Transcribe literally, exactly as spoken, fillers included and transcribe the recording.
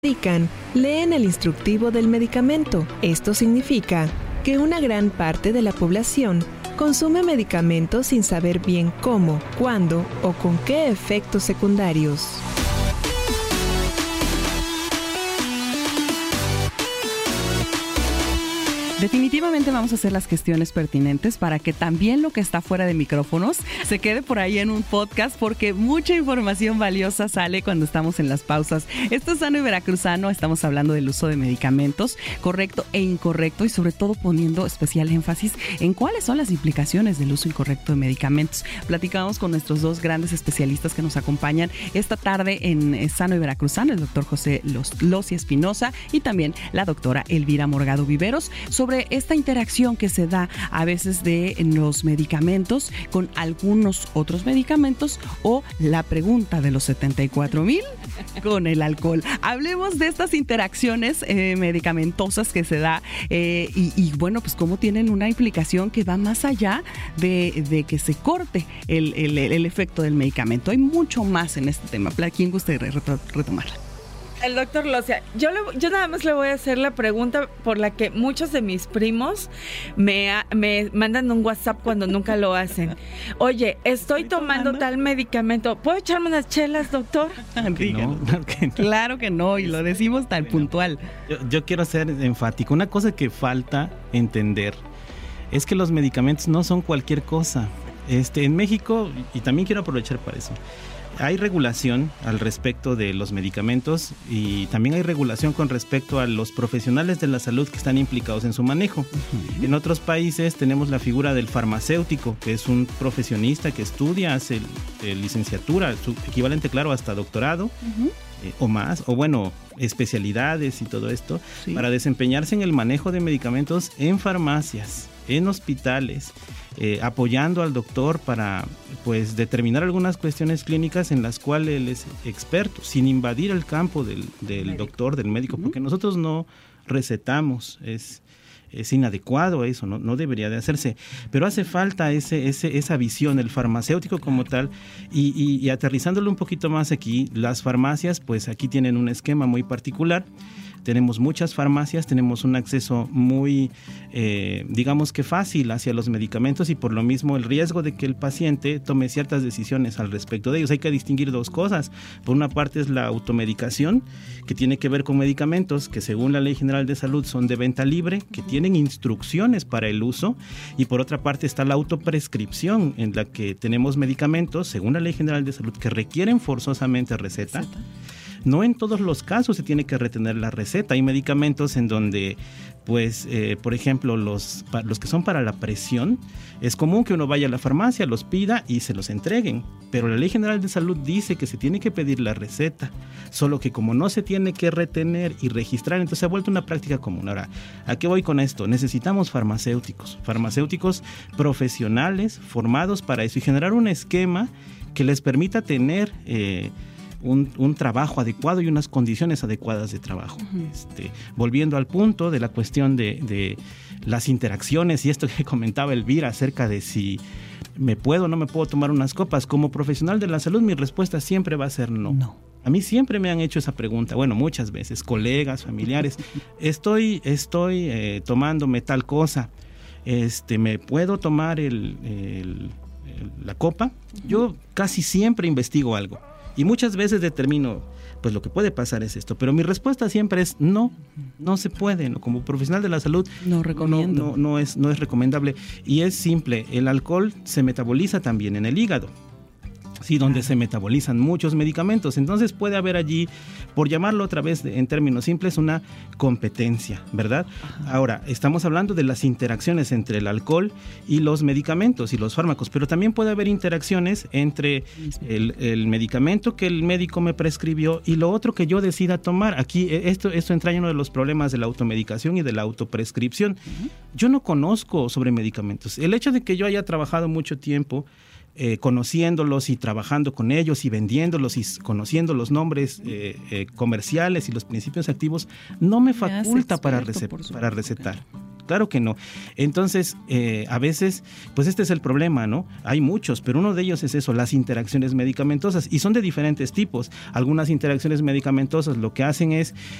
Indican, leen el instructivo del medicamento. Esto significa que una gran parte de la población consume medicamentos sin saber bien cómo, cuándo o con qué efectos secundarios. Definitivamente vamos a hacer las cuestiones pertinentes para que también lo que está fuera de micrófonos se quede por ahí en un podcast, porque mucha información valiosa sale cuando estamos en las pausas. Esto es Sano y Veracruzano, estamos hablando del uso de medicamentos, correcto e incorrecto, y sobre todo poniendo especial énfasis en cuáles son las implicaciones del uso incorrecto de medicamentos. Platicamos con nuestros dos grandes especialistas que nos acompañan esta tarde en Sano y Veracruzano, el doctor José Losi Espinosa y también la doctora Elvira Morgado Viveros, sobre esta interacción que se da a veces de los medicamentos con algunos otros medicamentos, o la pregunta de los setenta y cuatro mil con el alcohol. Hablemos de estas interacciones eh, medicamentosas que se da eh, y, y bueno, pues cómo tienen una implicación que va más allá de, de que se corte el, el, el efecto del medicamento. Hay mucho más en este tema. ¿Quién gusta retomarla? El doctor Losia, yo, le, yo nada más le voy a hacer la pregunta por la que muchos de mis primos me, me mandan un WhatsApp cuando nunca lo hacen. Oye, estoy tomando tal medicamento, ¿puedo echarme unas chelas, doctor? Que no, que no. Claro que no, y lo decimos tan puntual. Yo, yo quiero ser enfático. Una cosa que falta entender es que los medicamentos no son cualquier cosa. Este, en México, y también quiero aprovechar para eso, hay regulación al respecto de los medicamentos y también hay regulación con respecto a los profesionales de la salud que están implicados en su manejo. Uh-huh. En otros países tenemos la figura del farmacéutico, que es un profesionista que estudia, hace el, licenciatura, su equivalente, claro, hasta doctorado. Uh-huh. eh, o más, o bueno, especialidades y todo esto, sí, para desempeñarse en el manejo de medicamentos en farmacias, en hospitales, eh, apoyando al doctor para pues determinar algunas cuestiones clínicas en las cuales él es experto, sin invadir el campo del, del doctor, del médico, uh-huh, porque nosotros no recetamos, es, es inadecuado eso, no, no debería de hacerse, pero hace falta ese, ese, esa visión, el farmacéutico como tal, y, y, y aterrizándolo un poquito más aquí, las farmacias pues aquí tienen un esquema muy particular. Tenemos muchas farmacias, tenemos un acceso muy, eh, digamos que fácil hacia los medicamentos y por lo mismo el riesgo de que el paciente tome ciertas decisiones al respecto de ellos. Hay que distinguir dos cosas. Por una parte es la automedicación, que tiene que ver con medicamentos que según la Ley General de Salud son de venta libre, que tienen instrucciones para el uso, y por otra parte está la autoprescripción, en la que tenemos medicamentos, según la Ley General de Salud, que requieren forzosamente receta. No en todos los casos se tiene que retener la receta. Hay medicamentos en donde, pues, eh, por ejemplo, los, los que son para la presión, es común que uno vaya a la farmacia, los pida y se los entreguen. Pero la Ley General de Salud dice que se tiene que pedir la receta, solo que como no se tiene que retener y registrar, entonces se ha vuelto una práctica común. Ahora, ¿a qué voy con esto? Necesitamos farmacéuticos, farmacéuticos profesionales, formados para eso y generar un esquema que les permita tener Eh, Un, un trabajo adecuado y unas condiciones adecuadas de trabajo. Uh-huh. Este, volviendo al punto de la cuestión de, de las interacciones y esto que comentaba Elvira acerca de si me puedo o no me puedo tomar unas copas, como profesional de la salud mi respuesta siempre va a ser no. No. A mí siempre me han hecho esa pregunta, bueno, muchas veces, colegas, familiares, estoy, estoy eh, tomándome tal cosa, este, ¿me puedo tomar el, el, el, la copa? Uh-huh. Yo casi siempre investigo algo. Y muchas veces determino, pues lo que puede pasar es esto, pero mi respuesta siempre es no, no se puede, ¿no? Como profesional de la salud no recomiendo, no, no, no, es, no es recomendable. Y es simple, el alcohol se metaboliza también en el hígado, sí, donde se metabolizan muchos medicamentos. Entonces puede haber allí, por llamarlo otra vez en términos simples, una competencia, ¿verdad? Ajá. Ahora, estamos hablando de las interacciones entre el alcohol y los medicamentos y los fármacos, pero también puede haber interacciones entre el, el medicamento que el médico me prescribió y lo otro que yo decida tomar. Aquí esto, esto entraña uno de los problemas de la automedicación y de la autoprescripción. Uh-huh. Yo no conozco sobre medicamentos. El hecho de que yo haya trabajado mucho tiempo Eh, conociéndolos y trabajando con ellos y vendiéndolos y conociendo los nombres eh, eh, comerciales y los principios activos, no me faculta para, recet- para recetar. claro que no. Entonces, eh, a veces, pues este es el problema, ¿no? Hay muchos, pero uno de ellos es eso, las interacciones medicamentosas, y son de diferentes tipos. Algunas interacciones medicamentosas lo que hacen es